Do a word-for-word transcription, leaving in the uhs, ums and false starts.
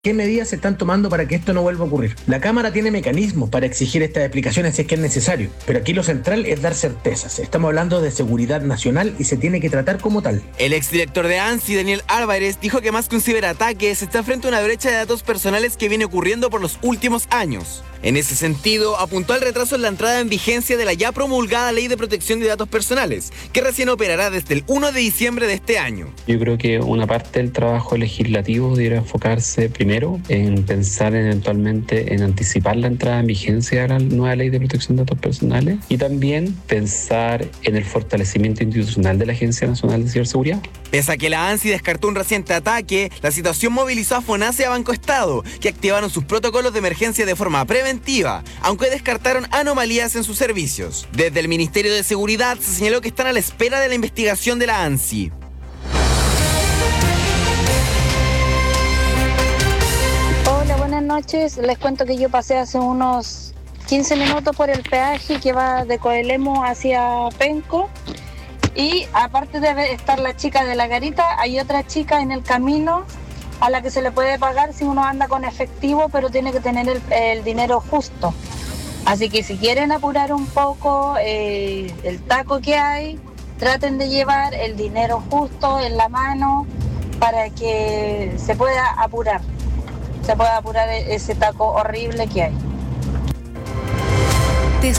¿Qué medidas se están tomando para que esto no vuelva a ocurrir? La Cámara tiene mecanismos para exigir estas explicaciones si es que es necesario, pero aquí lo central es dar certezas. Estamos hablando de seguridad nacional y se tiene que tratar como tal. El exdirector de ANSI, Daniel Álvarez, dijo que más que un ciberataque, se está frente a una brecha de datos personales que viene ocurriendo por los últimos años. En ese sentido, apuntó al retraso en la entrada en vigencia de la ya promulgada Ley de Protección de Datos Personales, que recién operará desde el primero de diciembre de este año. Yo creo que una parte del trabajo legislativo debería enfocarse primero en pensar eventualmente en anticipar la entrada en vigencia de la nueva Ley de Protección de Datos Personales y también pensar en el fortalecimiento institucional de la Agencia Nacional de Ciberseguridad. Pese a que la ANSI descartó un reciente ataque, la situación movilizó a FONASA y a Banco Estado, que activaron sus protocolos de emergencia de forma preventiva, aunque descartaron anomalías en sus servicios. Desde el Ministerio de Seguridad se señaló que están a la espera de la investigación de la ANSI. Hola, buenas noches. Les cuento que yo pasé hace unos quince minutos por el peaje que va de Coelemu hacia Penco. Y aparte de estar la chica de la garita, hay otra chica en el camino a la que se le puede pagar si uno anda con efectivo, pero tiene que tener el, el dinero justo. Así que si quieren apurar un poco eh, el taco que hay, traten de llevar el dinero justo en la mano para que se pueda apurar, se pueda apurar ese taco horrible que hay.